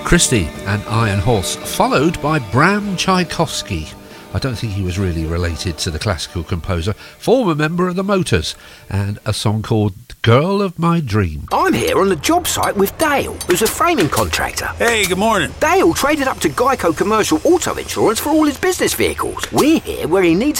Christie and Iron Horse, followed by Bram Tchaikovsky. I don't think he was really related to the classical composer, former member of the Motors, and a song called Girl of My Dream. I'm here on the job site with Dale, who's a framing contractor. Hey, good morning. Dale traded up to Geico Commercial Auto Insurance for all his business vehicles. We're here where he needs